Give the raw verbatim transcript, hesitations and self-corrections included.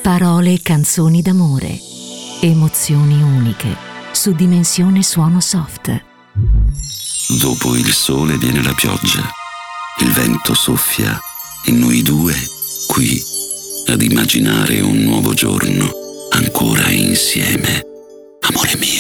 Parole e canzoni d'amore. Emozioni uniche su Dimensione Suono Soft. Dopo il sole viene la pioggia. Il vento soffia e noi due qui ad immaginare un nuovo giorno ancora insieme. Amore mio.